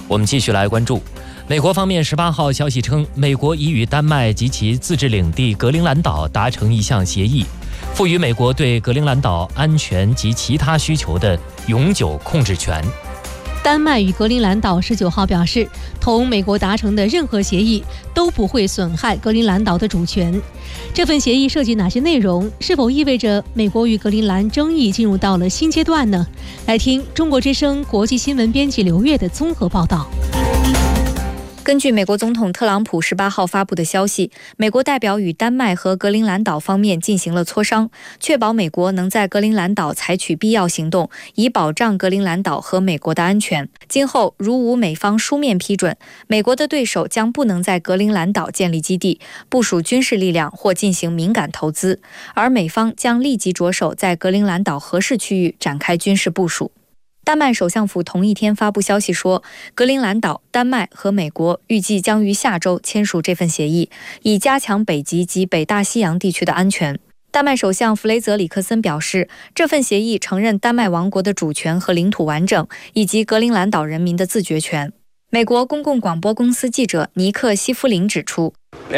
我们继续来关注，美国方面18号消息称，美国已与丹麦及其自治领地格陵兰岛达成一项协议，赋予美国对格陵兰岛安全及其他需求的永久控制权。 丹麦与格陵兰岛19号表示，同美国达成的任何协议都不会损害格陵兰岛的主权。这份协议涉及哪些内容？是否意味着美国与格陵兰争议进入到了新阶段呢？来听中国之声国际新闻编辑刘月的综合报道。 根据美国总统特朗普18号发布的消息，美国代表与丹麦和格陵兰岛方面进行了磋商，确保美国能在格陵兰岛采取必要行动，以保障格陵兰岛和美国的安全。今后如无美方书面批准，美国的对手将不能在格陵兰岛建立基地、部署军事力量或进行敏感投资，而美方将立即着手在格陵兰岛合适区域展开军事部署。丹麦首相府同一天发布消息说，格陵兰岛、丹麦和美国预计将于下周签署这份协议，以加强北极及北大西洋地区的安全。丹麦首相弗雷泽里克森表示，这份协议承认丹麦王国的主权和领土完整，以及格陵兰岛人民的自决权。美国公共广播公司记者尼克·西夫林指出，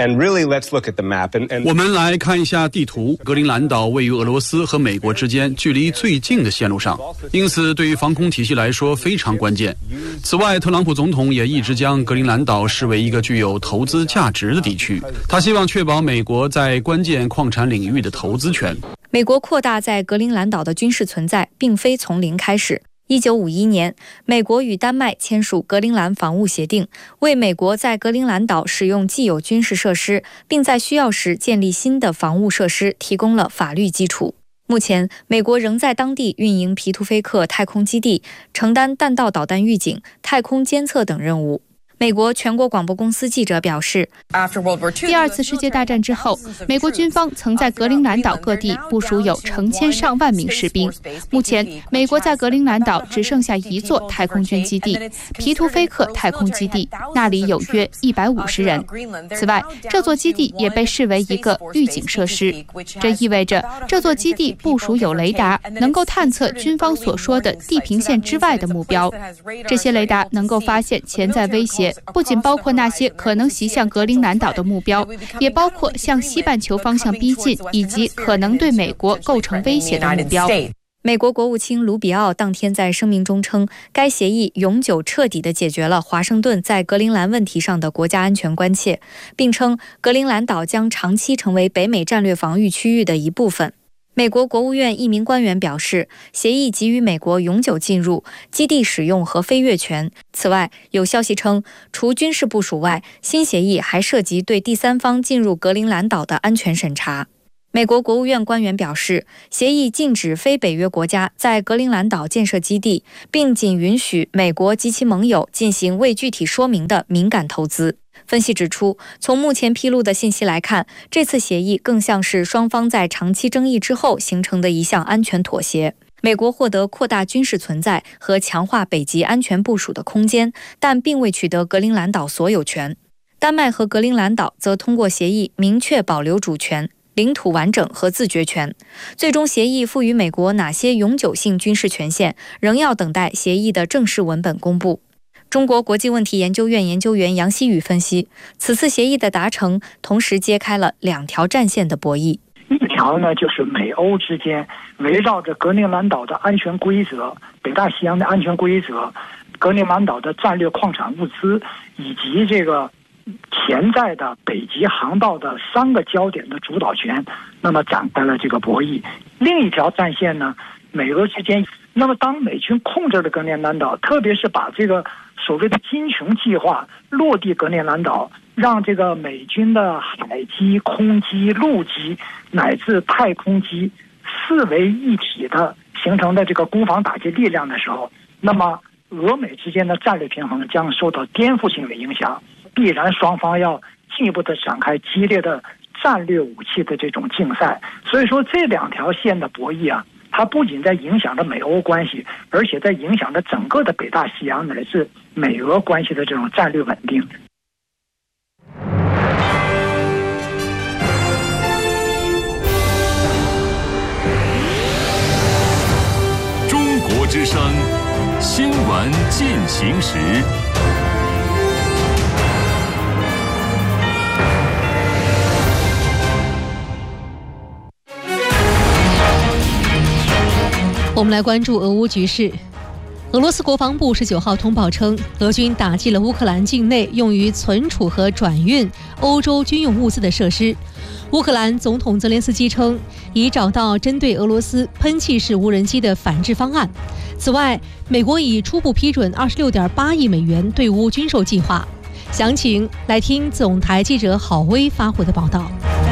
我们来看一下地图，格陵兰岛位于俄罗斯和美国之间距离最近的线路上，因此对于防空体系来说非常关键。此外，特朗普总统也一直将格陵兰岛视为一个具有投资价值的地区，他希望确保美国在关键矿产领域的投资权。 美国扩大在格陵兰岛的军事存在并非从零开始。1951年，美国与丹麦签署格陵兰防务协定，为美国在格陵兰岛使用既有军事设施，并在需要时建立新的防务设施提供了法律基础。目前，美国仍在当地运营皮图菲克太空基地，承担弹道导弹预警、太空监测等任务。美国全国广播公司记者表示， 第二次世界大战之后，美国军方曾在格陵兰岛各地部署有成千上万名士兵。目前，美国在格陵兰岛只剩下一座太空军基地——皮图菲克太空基地，那里有约150人。此外，这座基地也被视为一个预警设施，这意味着这座基地部署有雷达，能够探测军方所说的地平线之外的目标。这些雷达能够发现潜在威胁，不仅包括那些可能袭向格陵兰岛的目标，也包括向西半球方向逼近以及可能对美国构成威胁的目标。 美国国务卿卢比奥当天在声明中称，该协议永久彻底地解决了华盛顿在格陵兰问题上的国家安全关切，并称格陵兰岛将长期成为北美战略防御区域的一部分。美国国务院一名官员表示，协议给予美国永久进入、基地使用和飞越权。此外，有消息称，除军事部署外，新协议还涉及对第三方进入格陵兰岛的安全审查。美国国务院官员表示，协议禁止非北约国家在格陵兰岛建设基地，并仅允许美国及其盟友进行未具体说明的敏感投资。分析指出，从目前披露的信息来看，这次协议更像是双方在长期争议之后形成的一项安全妥协。美国获得扩大军事存在和强化北极安全部署的空间，但并未取得格陵兰岛所有权。丹麦和格陵兰岛则通过协议明确保留主权、领土完整和自决权。最终协议赋予美国哪些永久性军事权限，仍要等待协议的正式文本公布。中国国际问题研究院研究员杨希宇分析，此次协议的达成同时揭开了2条战线的博弈。 一条呢，就是美欧之间围绕着格陵兰岛的安全规则、北大西洋的安全规则、格陵兰岛的战略矿产物资以及这个潜在的北极航道的3个焦点的主导权，那么展开了这个博弈。另一条战线呢，美俄之间，那么当美军控制了格陵兰岛，特别是把这个所谓的金琼计划落地格陵兰岛，让这个美军的海基、空基、陆基乃至太空基4为一体的形成的这个攻防打击力量的时候，那么俄美之间的战略平衡将受到颠覆性的影响，必然双方要进一步的展开激烈的战略武器的这种竞赛。所以说这2条线的博弈啊，它不仅在影响着美欧关系，而且在影响着整个的北大西洋乃至美俄关系的这种战略稳定。 中国之声新闻进行时。 我们来关注俄乌局势。俄罗斯国防部19号通报称，俄军打击了乌克兰境内用于存储和转运欧洲军用物资的设施。乌克兰总统泽连斯基称，已找到针对俄罗斯喷气式无人机的反制方案。此外，美国已初步批准26.8亿美元对乌军售计划。详情来听总台记者郝威发回的报道。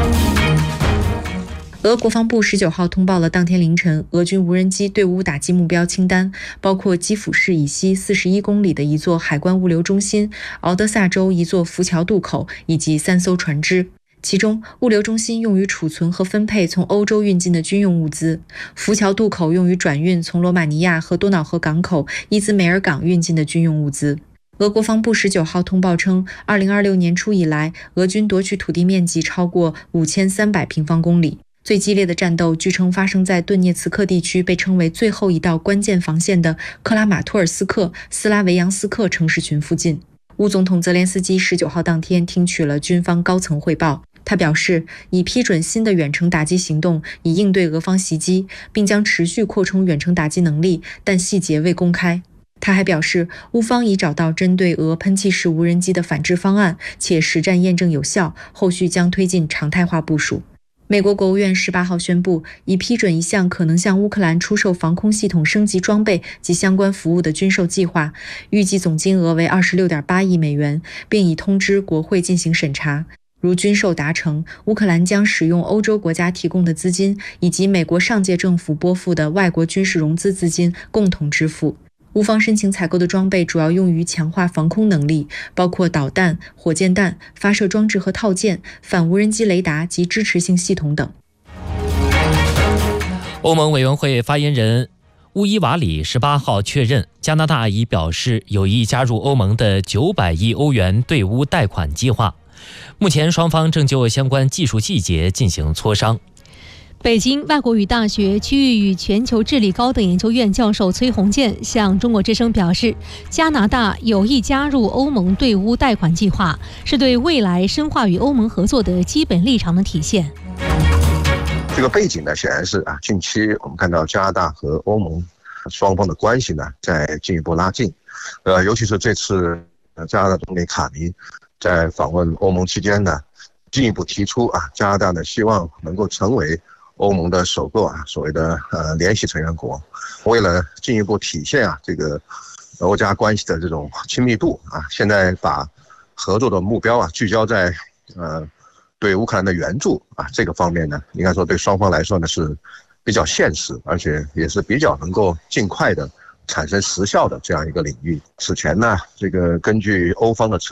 俄国防部19号通报了当天凌晨俄军无人机对乌打击目标清单，包括基辅市以西41公里的一座海关物流中心、敖德萨州一座浮桥渡口以及3艘船只。其中，物流中心用于储存和分配从欧洲运进的军用物资，浮桥渡口用于转运从罗马尼亚和多瑙河港口伊兹梅尔港运进的军用物资。俄国防部19号通报称，2026年初以来，俄军夺取土地面积超过5300平方公里。最激烈的战斗据称发生在顿涅茨克地区被称为最后一道关键防线的克拉马托尔斯克、斯拉维扬斯克城市群附近。乌总统泽连斯基19号当天听取了军方高层汇报，他表示已批准新的远程打击行动，以应对俄方袭击，并将持续扩充远程打击能力，但细节未公开。他还表示，乌方已找到针对俄喷气式无人机的反制方案，且实战验证有效，后续将推进常态化部署。美国国务院18号宣布，已批准一项可能向乌克兰出售防空系统升级装备及相关服务的军售计划，预计总金额为26.8亿美元，并已通知国会进行审查。如军售达成，乌克兰将使用欧洲国家提供的资金，以及美国上届政府拨付的外国军事融资资金共同支付。乌方申请采购的装备主要用于强化防空能力，包括导弹、火箭弹、发射装置和套件、反无人机雷达及支持性系统等。 欧盟委员会发言人乌伊瓦里18号确认，加拿大已表示有意加入欧盟的900亿欧元对乌贷款计划。目前双方正就相关技术细节进行磋商。 北京外国语大学区域与全球治理高等研究院教授崔洪建向中国之声表示，加拿大有意加入欧盟对乌贷款计划，是对未来深化与欧盟合作的基本立场的体现。 这个背景呢，显然是近期我们看到加拿大和欧盟双方的关系呢在进一步拉近，尤其是这次加拿大总理卡尼在访问欧盟期间呢，进一步提出加拿大呢希望能够成为欧盟的首个所谓的联席成员国。为了进一步体现这个欧加关系的这种亲密度现在把合作的目标聚焦在对乌克兰的援助这个方面呢，应该说对双方来说呢是比较现实，而且也是比较能够尽快的产生实效的这样一个领域。此前呢，这个根据欧方的